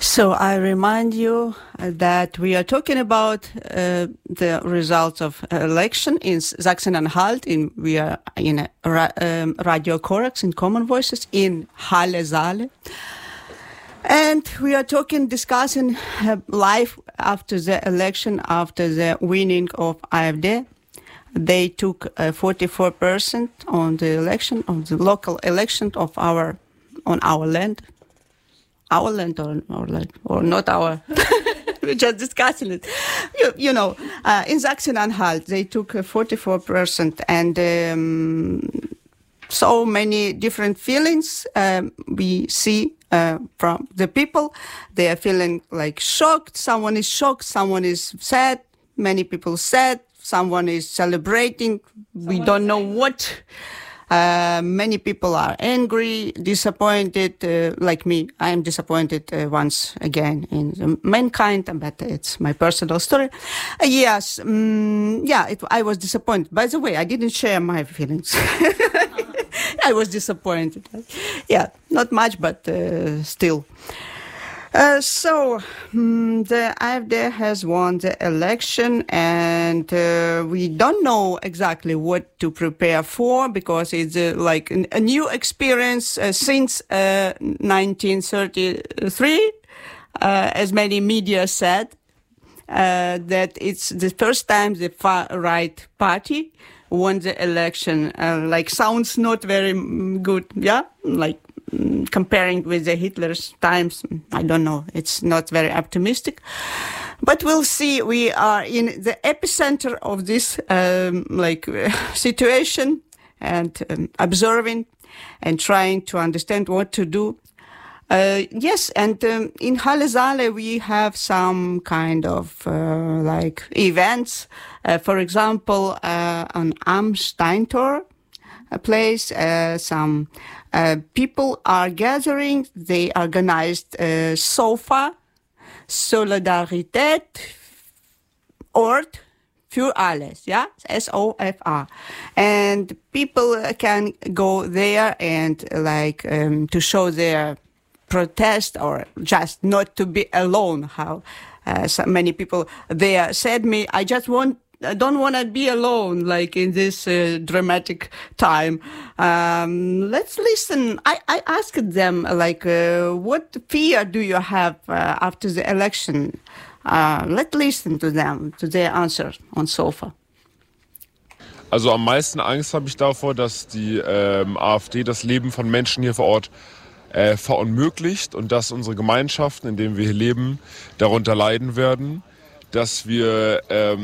So I remind you that we are talking about the results of election in Sachsen-Anhalt. We are in Radio Korax in Common Voices in Halle Saale. And we are discussing live after the election, after the winning of AfD. They took 44% on the election, on the local election on our land. Our land or not our. We're just discussing it. You know, in Sachsen-Anhalt, they took 44%, and so many different feelings we see from the people. They are feeling like shocked. Someone is shocked. Someone is sad. Many people sad. Someone is celebrating. We don't know what. Many people are angry, disappointed, like me. I am disappointed once again in mankind, but it's my personal story. Yes, I was disappointed. By the way, I didn't share my feelings. I was disappointed. Yeah, not much, but still. So the AfD has won the election, and we don't know exactly what to prepare for, because it's like a new experience since 1933, as many media said, that it's the first time the far-right party won the election. Like, sounds not very good, yeah? Like, comparing with the Hitler's times, I don't know. It's not very optimistic. But we'll see. We are in the epicenter of this, situation, and observing and trying to understand what to do. Yes, and in Halle Saale we have some kind of events. For example, on Am Steintor place, some people are gathering. They organized SOFA, Solidarität, Ort für alles, yeah, SOFA, and people can go there and to show their protest, or just not to be alone. How so many people there said me, I don't want to be alone, like in this dramatic time. Let's listen. I asked them, what fear do you have after the election? Let's listen to them, to their answer on SOFA. Also am meisten Angst habe ich davor, dass die AfD das Leben von Menschen hier vor Ort verunmöglicht und dass unsere Gemeinschaften, in denen wir hier leben, darunter leiden werden, dass wir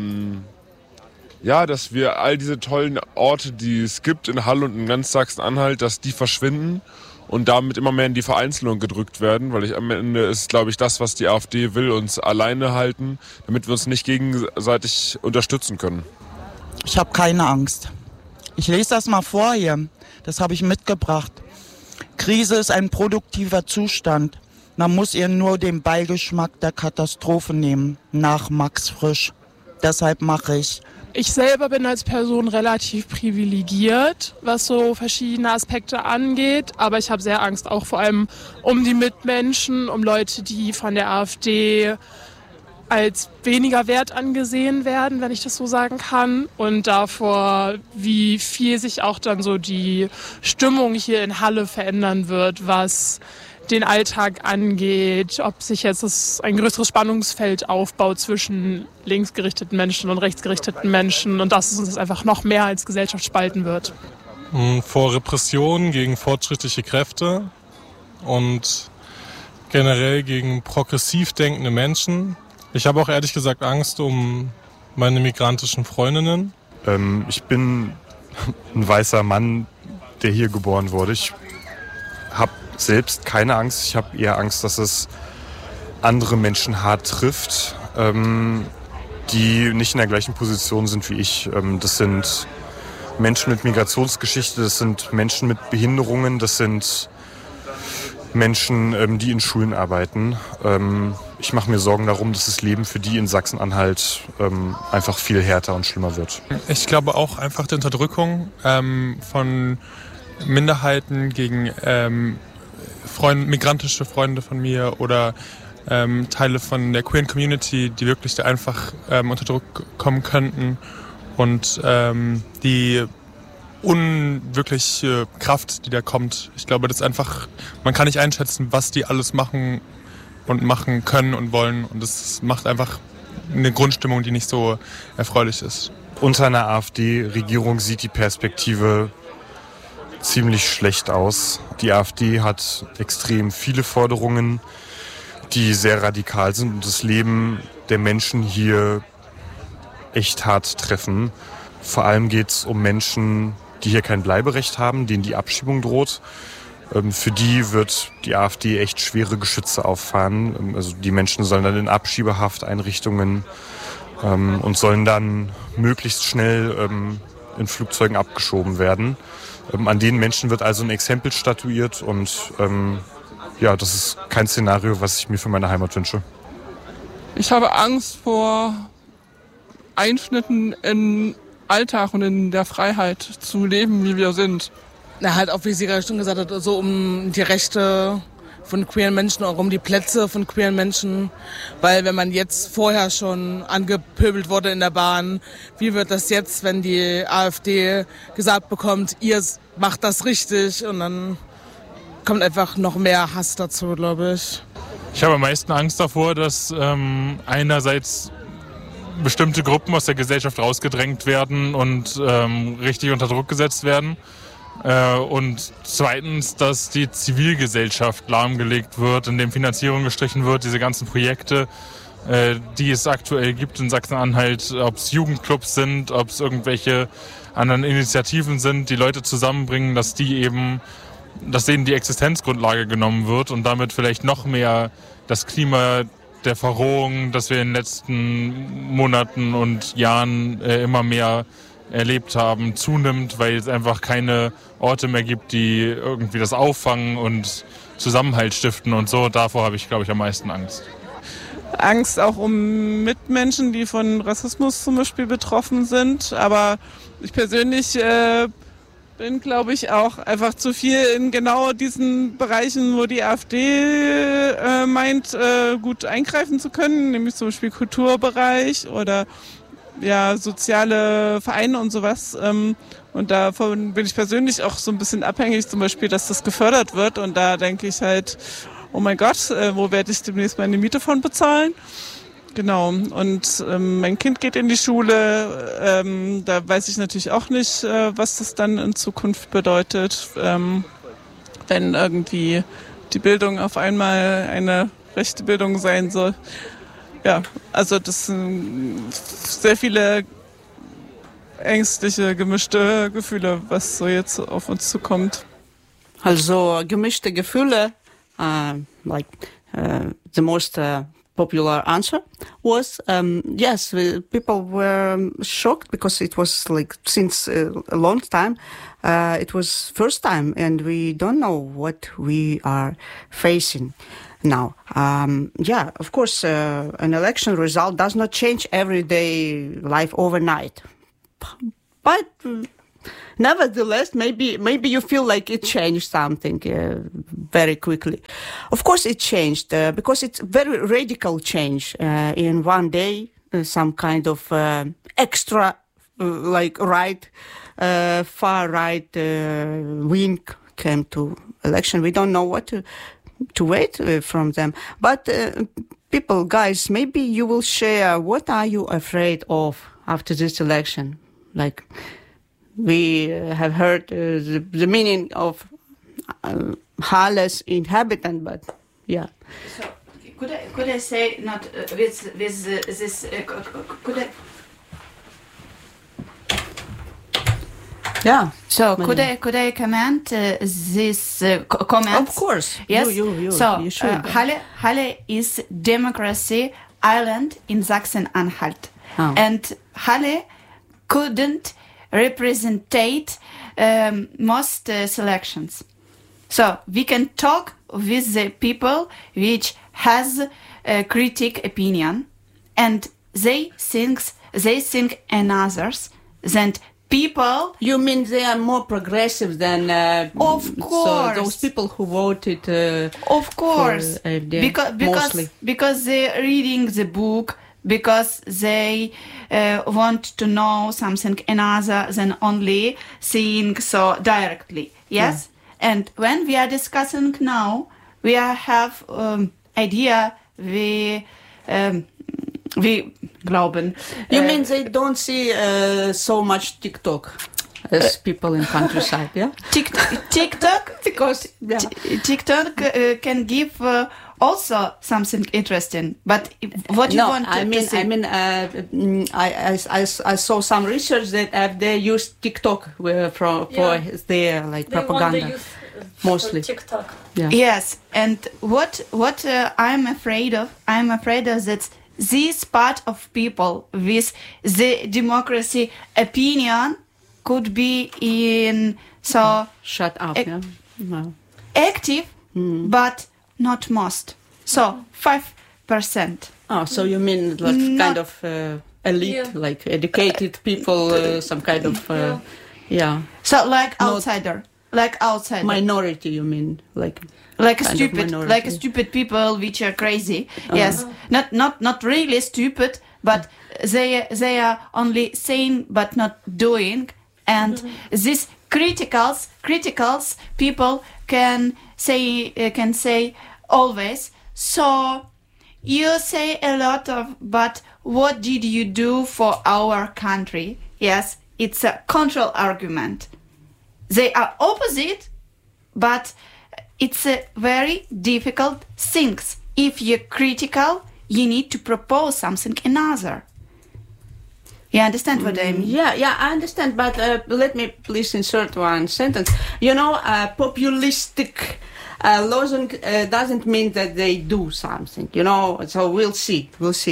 all diese tollen Orte, die es gibt in Halle und in ganz Sachsen-Anhalt, dass die verschwinden und damit immer mehr in die Vereinzelung gedrückt werden, weil am Ende ist, glaube ich, das, was die AfD will, uns alleine halten, damit wir uns nicht gegenseitig unterstützen können. Ich habe keine Angst. Ich lese das mal vor hier. Das habe ich mitgebracht. Krise ist ein produktiver Zustand. Man muss ihr nur den Beigeschmack der Katastrophe nehmen, nach Max Frisch. Deshalb mache ich. Ich selber bin als Person relativ privilegiert, was so verschiedene Aspekte angeht. Aber ich habe sehr Angst, auch vor allem um die Mitmenschen, um Leute, die von der AfD als weniger wert angesehen werden, wenn ich das so sagen kann. Und davor, wie viel sich auch dann so die Stimmung hier in Halle verändern wird, was den Alltag angeht, ob sich jetzt ein größeres Spannungsfeld aufbaut zwischen linksgerichteten Menschen und rechtsgerichteten Menschen und dass es uns einfach noch mehr als Gesellschaft spalten wird. Vor Repression gegen fortschrittliche Kräfte und generell gegen progressiv denkende Menschen. Ich habe auch ehrlich gesagt Angst um meine migrantischen Freundinnen. Ich bin ein weißer Mann, der hier geboren wurde. Ich habe selbst keine Angst. Ich habe eher Angst, dass es andere Menschen hart trifft, die nicht in der gleichen Position sind wie ich. Das sind Menschen mit Migrationsgeschichte, das sind Menschen mit Behinderungen, das sind Menschen, die in Schulen arbeiten. Ich mache mir Sorgen darum, dass das Leben für die in Sachsen-Anhalt einfach viel härter und schlimmer wird. Ich glaube auch einfach die Unterdrückung von Minderheiten gegen migrantische Freunde von mir oder Teile von der queeren Community, die wirklich da einfach unter Druck kommen könnten und die unwirkliche Kraft, die da kommt. Ich glaube, das ist einfach, man kann nicht einschätzen, was die alles machen und machen können und wollen, und das macht einfach eine Grundstimmung, die nicht so erfreulich ist. Unter einer AfD-Regierung sieht die Perspektive ziemlich schlecht aus. Die AfD hat extrem viele Forderungen, die sehr radikal sind und das Leben der Menschen hier echt hart treffen. Vor allem geht es um Menschen, die hier kein Bleiberecht haben, denen die Abschiebung droht. Für die wird die AfD echt schwere Geschütze auffahren. Also die Menschen sollen dann in Abschiebehafteinrichtungen und sollen dann möglichst schnell in Flugzeugen abgeschoben werden. An den Menschen wird also ein Exempel statuiert und ja, das ist kein Szenario, was ich mir für meine Heimat wünsche. Ich habe Angst vor Einschnitten in Alltag und in der Freiheit zu leben, wie wir sind. Na, halt auch, wie sie gerade schon gesagt hat, so um die Rechte von queeren Menschen, auch um die Plätze von queeren Menschen. Weil wenn man jetzt vorher schon angepöbelt wurde in der Bahn, wie wird das jetzt, wenn die AfD gesagt bekommt, ihr macht das richtig, und dann kommt einfach noch mehr Hass dazu, glaube ich. Ich habe am meisten Angst davor, dass einerseits bestimmte Gruppen aus der Gesellschaft rausgedrängt werden und richtig unter Druck gesetzt werden. Und zweitens, dass die Zivilgesellschaft lahmgelegt wird, indem Finanzierung gestrichen wird, diese ganzen Projekte, die es aktuell gibt in Sachsen-Anhalt, ob es Jugendclubs sind, ob es irgendwelche anderen Initiativen sind, die Leute zusammenbringen, dass denen die Existenzgrundlage genommen wird und damit vielleicht noch mehr das Klima der Verrohung, das wir in den letzten Monaten und Jahren immer mehr erlebt haben, zunimmt, weil es einfach keine Orte mehr gibt, die irgendwie das auffangen und Zusammenhalt stiften und so. Davor habe ich, glaube ich, am meisten Angst. Angst auch um Mitmenschen, die von Rassismus zum Beispiel betroffen sind. Aber ich persönlich bin, glaube ich, auch einfach zu viel in genau diesen Bereichen, wo die AfD meint, gut eingreifen zu können, nämlich zum Beispiel Kulturbereich oder ja, soziale Vereine und sowas. Und davon bin ich persönlich auch so ein bisschen abhängig, zum Beispiel, dass das gefördert wird. Und da denke ich halt, oh mein Gott, wo werde ich demnächst meine Miete von bezahlen? Genau. Und mein Kind geht in die Schule. Da weiß ich natürlich auch nicht, was das dann in Zukunft bedeutet, wenn irgendwie die Bildung auf einmal eine rechte Bildung sein soll. Ja, also das sind sehr viele ängstliche, gemischte Gefühle, was so jetzt auf uns zukommt. Also gemischte Gefühle, the most popular answer was yes, people were shocked because it was like since a long time. It was first time, and we don't know what we are facing now. Yeah, of course, an election result does not change everyday life overnight, but nevertheless, maybe you feel like it changed something very quickly. Of course, it changed because it's very radical change. In one day, some kind of extra, like far right wing came to election. We don't know what to wait from them. But people, guys, maybe you will share what are you afraid of after this election, like. We have heard the meaning of Halle's inhabitant, but yeah. So could I say not with this? Could I? Yeah. So could I comment this comment? Of course. Yes. You so should. Halle is democracy island in Sachsen-Anhalt, and Halle couldn't representate most selections. So we can talk with the people which has a critic opinion, and they think in others, then people. You mean they are more progressive than? Of course. So those people who voted. Of course, for AfD, because they're reading the book, because they want to know something another than only seeing so directly. Yes, and when we are discussing now, we have idea we glauben. You mean they don't see so much TikTok as people in countryside? Yeah, TikTok because TikTok can give also something interesting. But what you want to say? I saw some research that they use TikTok for their propaganda. Mostly TikTok. Yeah. Yes, and what I'm afraid of that this part of people with the democracy opinion could be in shut up, active, but not most. So 5%. Oh, so you mean kind of elite, like educated people, some kind of So like outsider. Minority, you mean, like stupid people which are crazy. Yes, not really stupid, but they are only saying but not doing. And these criticals people can say always. So you say a lot of, but what did you do for our country? Yes, it's a control argument. They are opposite, but it's a very difficult things. If you're critical, you need to propose something another. You understand what I mean? Yeah, I understand. But let me please insert one sentence. Populistic losing doesn't mean that they do something. So we'll see.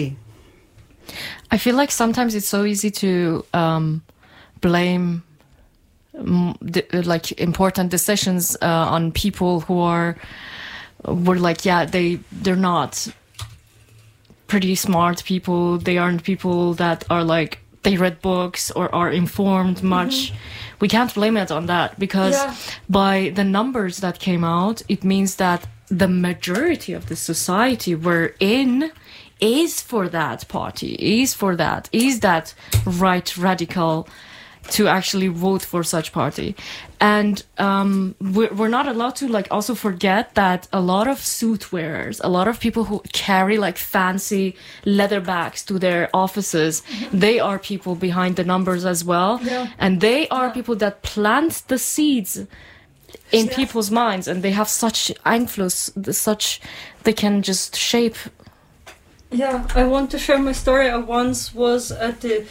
I feel like sometimes it's so easy to blame important decisions on people who were they're not pretty smart people. They aren't people that are like they read books or are informed much. We can't blame it on that because by the numbers that came out, it means that the majority of the society we're in is for that party, is that right radical to actually vote for such party. And we're not allowed to also forget that a lot of suit wearers, a lot of people who carry fancy leather bags to their offices, they are people behind the numbers as well. And they are people that plant the seeds in people's minds, and they have such influence, they can just shape. I want to share my story. I once was at the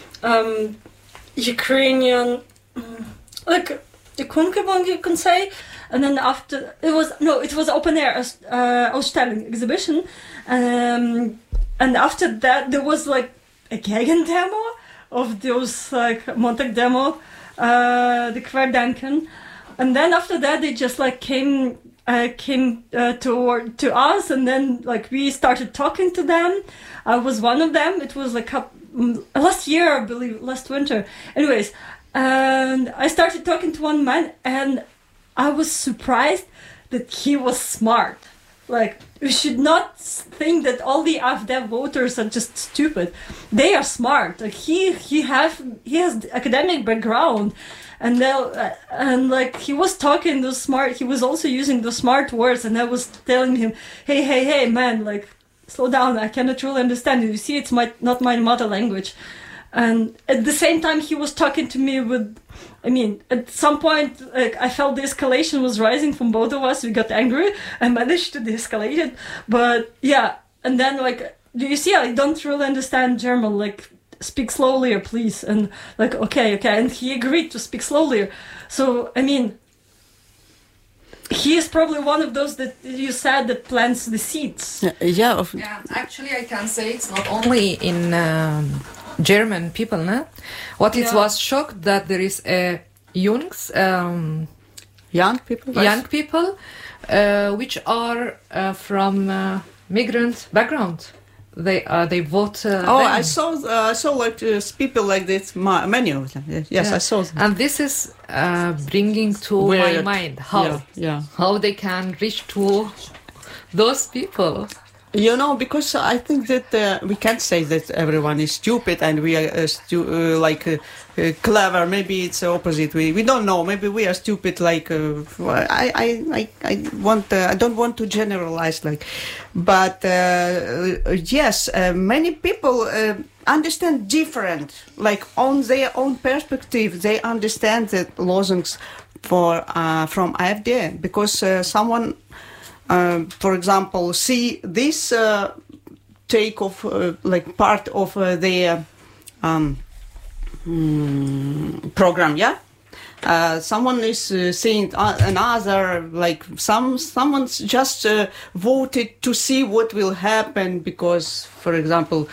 Ukrainian, the Kunkebong, you can say, and then after it was open air Ausstellung exhibition, and after that there was a Gegen demo of those Montag demo, the Querdenken, and then after that they just came to us, and then we started talking to them. I was one of them. It was last year, I believe, last winter. Anyways, and I started talking to one man, and I was surprised that he was smart. We should not think that all the AfD voters are just stupid. They are smart. He has academic background, and he was talking those smart. He was also using the smart words, and I was telling him, hey, man, slow down, I cannot really understand you. You see, it's not my mother language. And at the same time, he was talking to me at some point, I felt the escalation was rising from both of us. We got angry. I managed to de-escalate it. But yeah, and then do you see, I don't really understand German, speak slowly, please. And okay. And he agreed to speak slowly. So, he is probably one of those that you said that plants the seeds. Actually, I can say it's not only in German people, no? What it was shocked that there is young people which are from migrant background. they vote. I saw like people like this, many of them. Yes, I saw them. And this is bringing to my mind how they can reach to those people. You know, because I think that we can't say that everyone is stupid and we are clever. Maybe it's the opposite. We don't know. Maybe we are stupid. Like I don't want to generalize. But yes, many people understand different. Like on their own perspective, they understand the lozungs from AfD because someone. For example, see this take of like part of their program, yeah. Someone is saying another, like someone's just voted to see what will happen because, for example,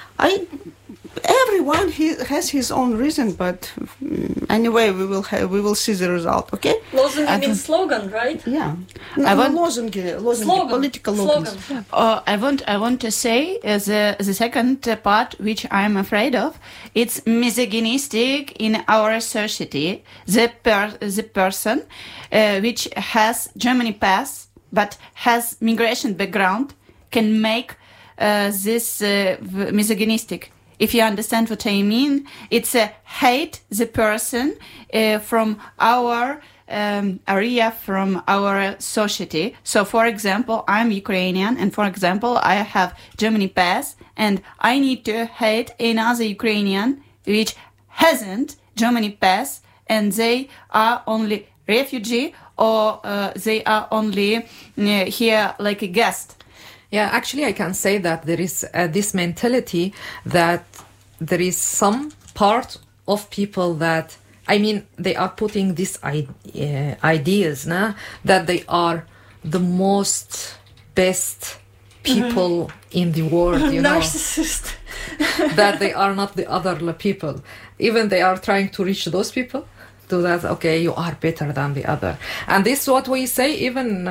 everyone has his own reason, but anyway, we will see the result. Okay. Lozungi means slogan, right? Yeah. Slogan. Political slogan. I want to say the second part, which I'm afraid of, it's misogynistic in our society. The person which has Germany pass but has migration background can make this misogynistic. If you understand what I mean, it's a hate the person from our area, from our society. So, for example, I'm Ukrainian, and for example, I have Germany pass, and I need to hate another Ukrainian which hasn't Germany pass, and they are only refugee or they are only here like a guest. Yeah, actually, I can say that there is this mentality that there is some part of people that, I mean, they are putting these ideas, that they are the most best people in the world, you know. Narcissist. That they are not the other people. Even they are trying to reach those people. To that, okay, you are better than the other. And this is what we say even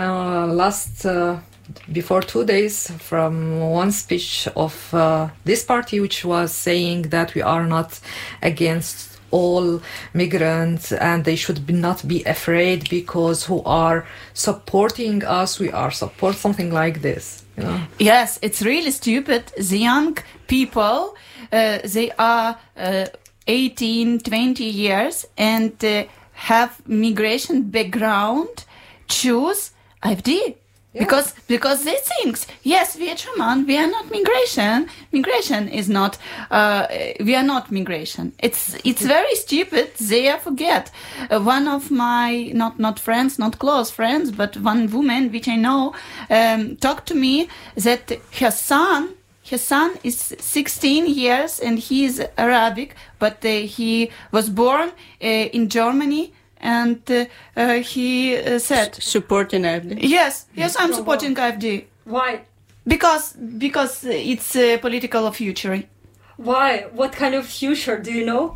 before 2 days from one speech of this party, which was saying that we are not against all migrants and they should not be afraid because who are supporting us, we are support something like this. You know? Yes, it's really stupid. The young people, they are 18, 20 years and have migration background, choose AfD. Yeah. Because they think, yes, we are German, we are not migration. Migration is not, we are not migration. It's very stupid. They forget. One of my, not friends, not close friends, but one woman which I know, talked to me that her son is 16 years and he is Arabic, but he was born in Germany. And he said, supporting AfD. Yes, I'm supporting AfD. Why? Because it's a political future. Why? What kind of future do you know?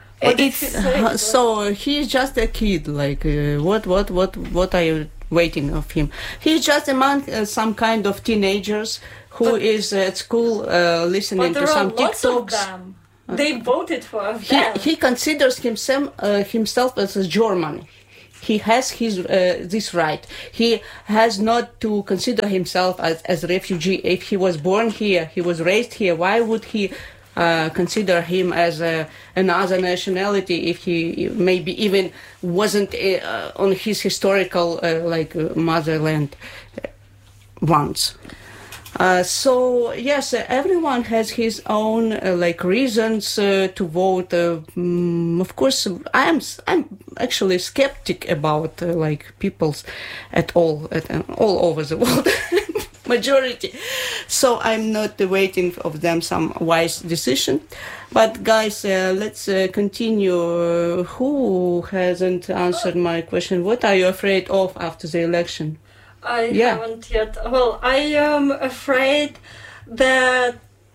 So he's just a kid. Like what are you waiting of him? He's just among some kind of teenagers who is at school listening to some TikToks. They voted for AfD. He considers himself as a German. He has his this right. He has not to consider himself as a refugee. If he was born here, he was raised here, why would he consider him as another nationality if he maybe even wasn't on his historical motherland once? So yes, everyone has his own reasons to vote. Of course, I'm actually skeptic about peoples at all over the world, majority. So I'm not waiting of them some wise decision. But guys, let's continue. Who hasn't answered my question? What are you afraid of after the election? I haven't yet. Well, I am afraid that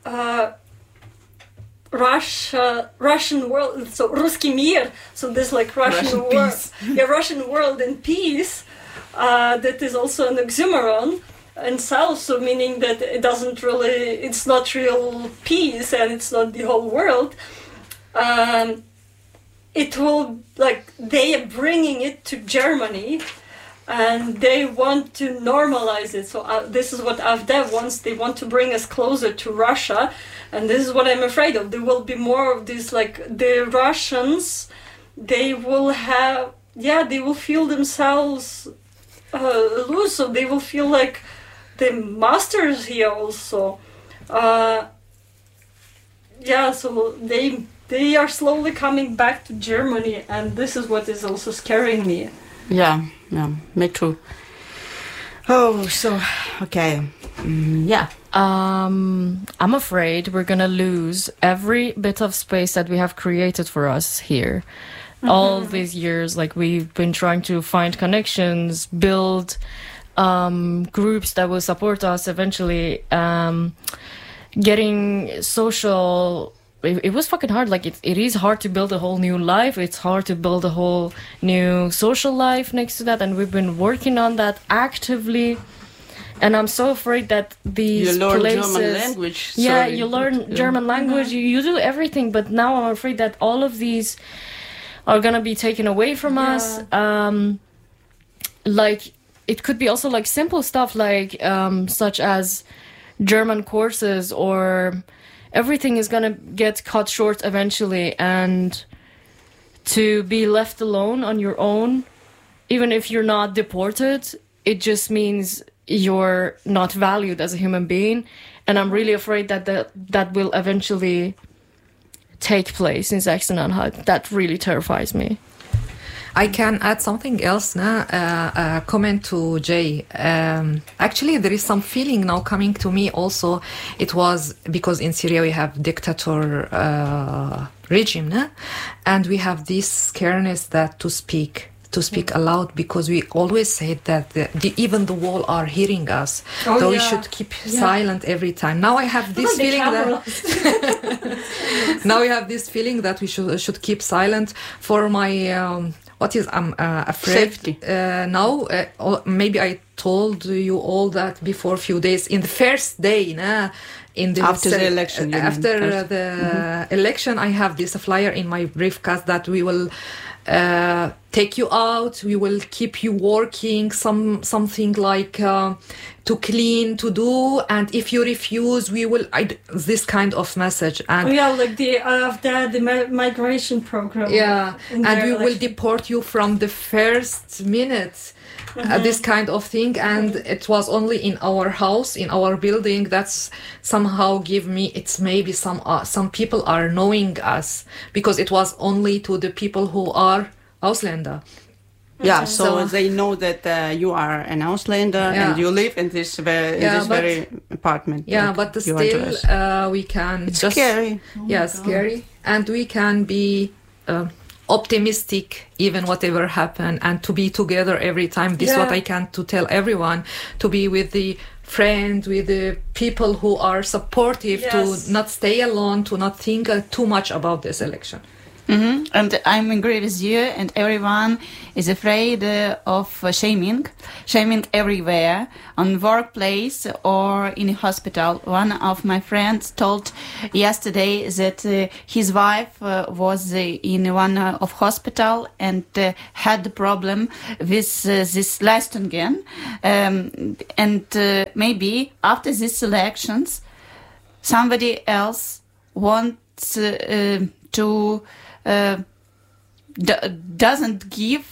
Russian world, so Ruski Mir, so this Russian world, Russian world in peace, that is also an oxymoron. themselves, so meaning that it's not real peace and it's not the whole world. It will, like, they are bringing it to Germany and they want to normalize it. So this is what AfD wants. They want to bring us closer to Russia. And this is what I'm afraid of. There will be more of this, like, the Russians, they will feel themselves loose. So they will feel like the masters here also. So they are slowly coming back to Germany, and this is what is also scaring me. Yeah, me too. Oh, so, okay. I'm afraid we're gonna lose every bit of space that we have created for us here. Mm-hmm. All these years, like, we've been trying to find connections, build groups that will support us eventually, getting social. It was fucking hard. Like, it is hard to build a whole new life. It's hard to build a whole new social life next to that, and we've been working on that actively. And I'm so afraid that these you learn places, German language. Yeah, you learn German language. You do everything, but now I'm afraid that all of these are gonna be taken away from us. Like, it could be also like simple stuff, like such as German courses, or everything is gonna get cut short eventually, and to be left alone on your own, even if you're not deported, it just means you're not valued as a human being. And I'm really afraid that that will eventually take place in Sachsen-Anhalt. That really terrifies me. I can add something else now, comment to Jay. Actually, there is some feeling now coming to me also. It was because in Syria we have dictator regime, nah? And we have this scareness that to speak aloud, because we always said that even the wall are hearing us, so we should keep silent every time. Now I have this feeling now we have this feeling that we should keep silent for my I'm afraid safety. Now maybe I told you all that before a few days. In the first day, after the election, election, I have this flyer in my briefcase that we will take you out, we will keep you working, something like to clean, to do, and if you refuse, we will this kind of message. And like the migration program. And we will deport you from the first minute. This kind of thing, and it was only in our house, in our building. That's somehow give me. It's maybe some people are knowing us, because it was only to the people who are Ausländer. Yeah, so they know that you are an Ausländer and you live in this very apartment. Yeah, but still we can. It's scary. Scary, and we can be. Optimistic even whatever happen, and to be together every time. This is what I can to tell everyone, to be with the friend, with the people who are supportive, to not stay alone, to not think too much about this election. Mm-hmm. And I'm agree with you, and everyone is afraid of shaming everywhere, on workplace or in a hospital. One of my friends told yesterday that his wife was in one of hospital and had the problem with this Leistungen, and maybe after these elections somebody else wants to doesn't give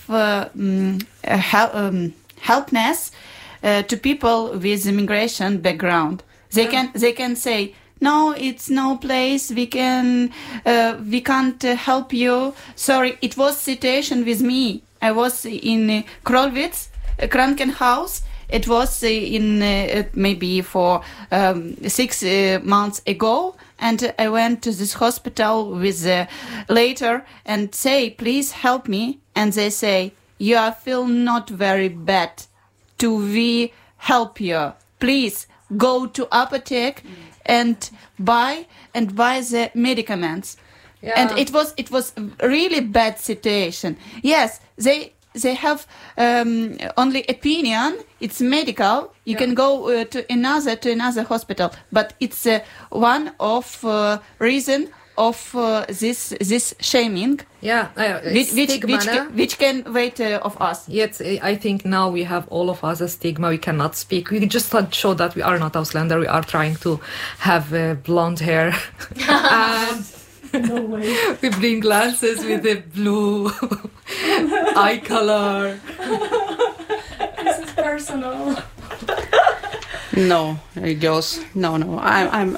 helpness to people with immigration background. They can say, no, it's no place. We can't help you. Sorry, it was situation with me. I was in Krolwitz, Krankenhaus. It was in maybe for 6 months ago. And I went to this hospital with later and say, please help me. And they say, you feel not very bad. We help you. Please go to apotheke and buy the medicaments. Yeah. And it was really bad situation. Yes, they they have only opinion. It's medical. You can go to another hospital, but it's one of reason of this shaming. Which can wait of us. Yes, I think now we have all of us a stigma. We cannot speak. We just show that we are not Ausländer. We are trying to have blonde hair. And no way. We bring glasses with the blue eye color. This is personal. No, girls. No. I'm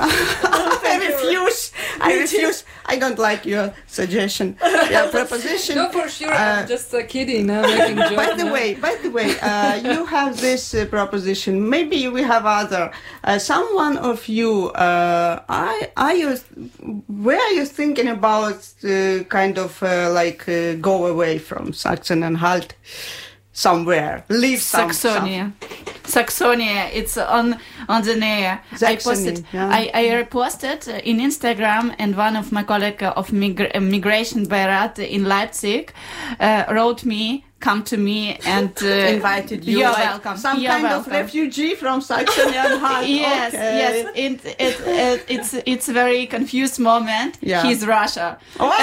I refuse. I don't like your suggestion. Your proposition. No, for sure. I'm just kidding. I'm making jokes. By the way, you have this proposition. Maybe we have other. Someone of you, where are you thinking about kind of go away from Sachsen-Anhalt? Somewhere, leave Saxonia. Saxonia, it's on the near. I reposted in Instagram, and one of my colleagues of Migration Beirat in Leipzig wrote me, come to me, and invited you. You're welcome. Some you're kind welcome. of refugee from Saxony-Anhalt. Yes, okay. yes. It's a very confused moment. Yeah. He's Russia.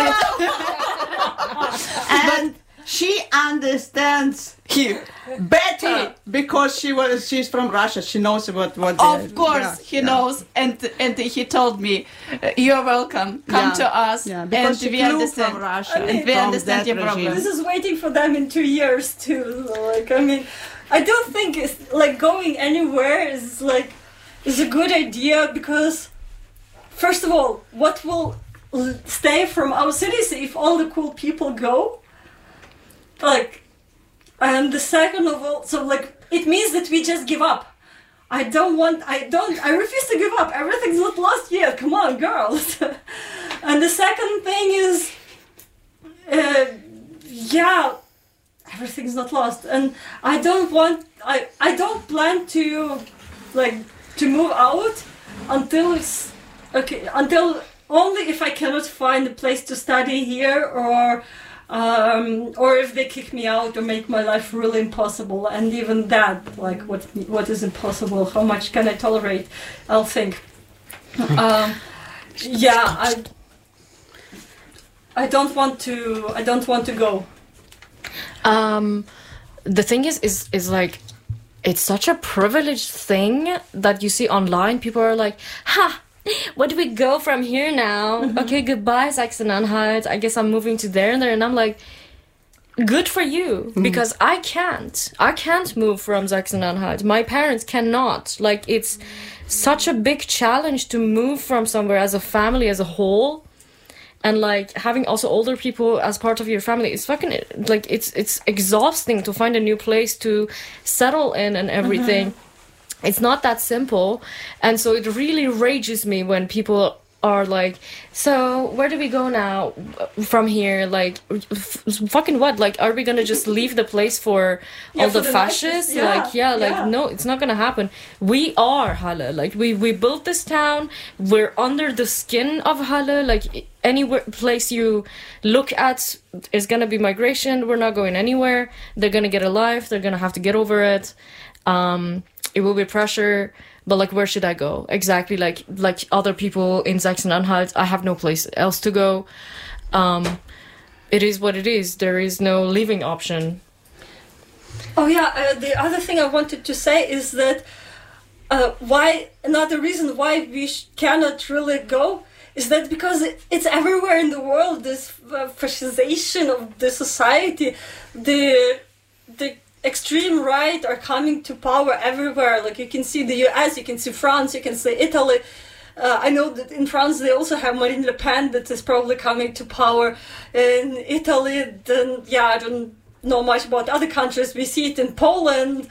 And she understands him better because she's from Russia. She knows what. Of course, he knows, and he told me, "You're welcome. Come to us." Yeah, because and she we flew understand. from Russia. And we understand your problem. This is waiting for them in 2 years too. I don't think it's going anywhere is a good idea because, first of all, what will stay from our cities if all the cool people go? And the second of all, it means that we just give up. I refuse to give up. Everything's not lost yet. Come on, girls. And the second thing is, everything's not lost. And I don't plan to move out until only if I cannot find a place to study here or if they kick me out or make my life really impossible, and even that, what is impossible? How much can I tolerate? I'll think. I don't want to go. The thing is it's such a privileged thing that you see online. People are like, ha! Where do we go from here now? Mm-hmm. Okay, goodbye, Sachsen-Anhalt. I guess I'm moving to there. And I'm like, good for you. Mm-hmm. Because I can't move from Sachsen-Anhalt. My parents cannot. It's such a big challenge to move from somewhere as a family, as a whole. And having also older people as part of your family, it's fucking it's exhausting to find a new place to settle in and everything. Mm-hmm. It's not that simple. And so it really rages me when people are like, so where do we go now from here? Fucking what? Are we gonna just leave the place for all the fascists? No, it's not gonna happen. We are Halle. We built this town. We're under the skin of Halle. Any place you look at is gonna be migration. We're not going anywhere. They're gonna get a life. They're gonna have to get over it. It will be pressure, but where should I go? Exactly, like other people in Sachsen-Anhalt, I have no place else to go. It is what it is. There is no leaving option. Oh yeah, the other thing I wanted to say is that another reason why we cannot really go is that because it's everywhere in the world, this fascization of the society, the extreme right are coming to power everywhere. You can see the US, you can see France, you can see Italy. I know that in France they also have Marine Le Pen that is probably coming to power. In Italy, then I don't know much about other countries. We see it in Poland.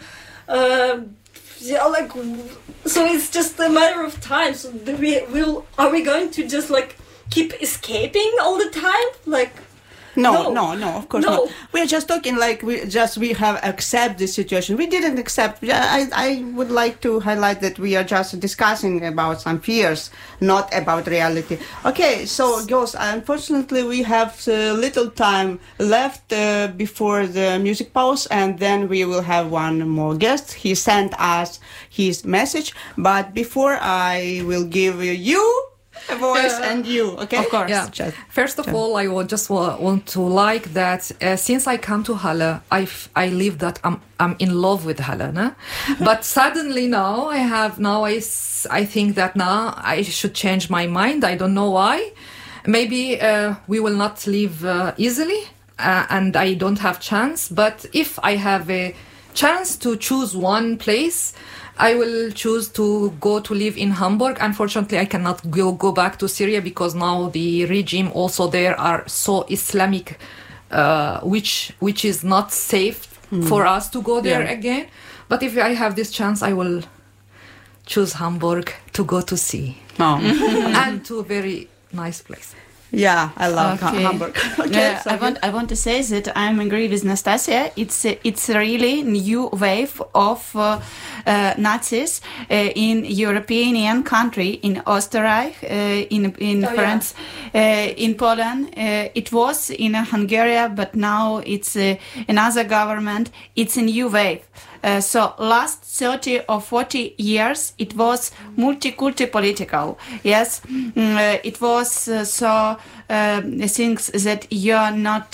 So it's just a matter of time. So are we going to just keep escaping all the time? No, of course not. We're just talking like we have accept the situation. We didn't accept. I would like to highlight that we are just discussing about some fears, not about reality. Okay, so girls, unfortunately we have little time left before the music pause, and then we will have one more guest. He sent us his message, but before I will give you a voice and you, okay? Of course. Yeah. First of all, I would just want to like that since I come to Halle, I live that I'm in love with Halle, no? But suddenly now I think that now I should change my mind. I don't know why. Maybe we will not live easily, and I don't have chance. But if I have a chance to choose one place, I will choose to go to live in Hamburg. Unfortunately, I cannot go back to Syria because now the regime also there are so Islamic, which is not safe for us to go there again. But if I have this chance, I will choose Hamburg to go to see and to a very nice place. Yeah, I love Hamburg. Okay, I want to say that I agree with Nastasia. It's a really new wave of Nazis in European country, in Österreich, in France, in Poland. It was in Hungary, but now it's another government. It's a new wave. So last 30 or 40 years, it was multi-culti political. Yes, it was things that you're not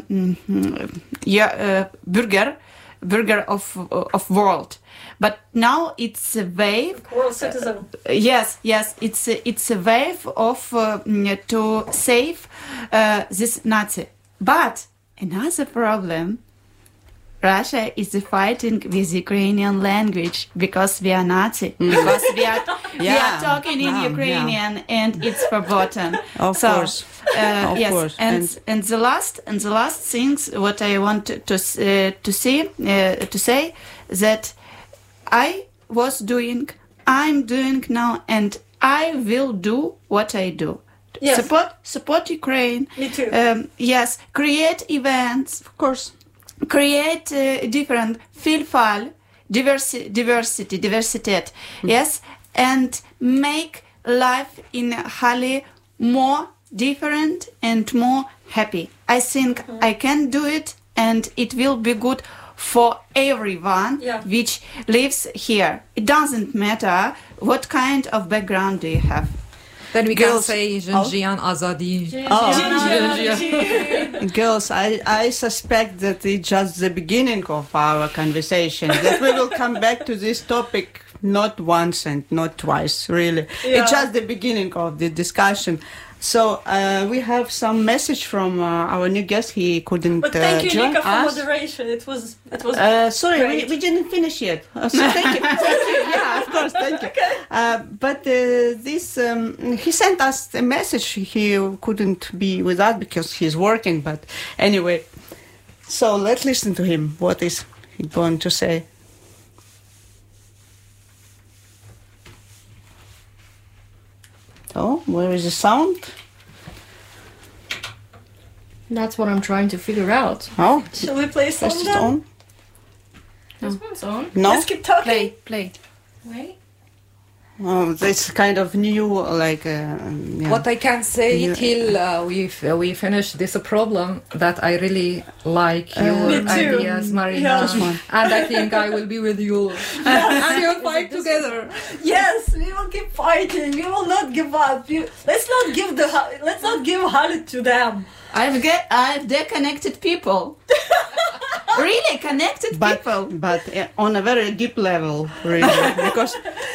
burger of world. But now it's a wave. World citizen. Yes, it's a wave of to save this Nazi. But another problem. Russia is fighting with Ukrainian language because we are Nazi, because we are talking in Ukrainian and it's forgotten. Of course. Yes. And the last things what I want to say that I was doing, I'm doing now, and I will do what I do. Yes. Support Ukraine. Me too. Yes. Create events. Of course. Create different Vielfalt, diversity, yes, and make life in Halle more different and more happy. I think I can do it, and it will be good for everyone which lives here. It doesn't matter what kind of background do you have. Then we can say Jinjian Azadi. Girls, I suspect that it's just the beginning of our conversation, that we will come back to this topic not once and not twice, really. Yeah. It's just the beginning of the discussion. So we have some message from our new guest. He couldn't join us. But thank you, Nika, for moderation. It was sorry, we didn't finish yet. So thank you. Yeah, of course, thank you. Okay. But he sent us a message. He couldn't be with us because he's working. But anyway, so let's listen to him. What is he going to say? Oh, where is the sound? That's what I'm trying to figure out. Oh, shall we play some? Is it on? This one's on. No. Let's keep talking. Play. Wait. Oh, that's kind of new, like. What I can say till we finish this problem, that I really like your ideas, Marina, and I think I will be with you, and we'll fight together. Yes, we will keep fighting. We will not give up. Let's not give Halle to them. I've connected people. Really connected people. But on a very deep level, really, because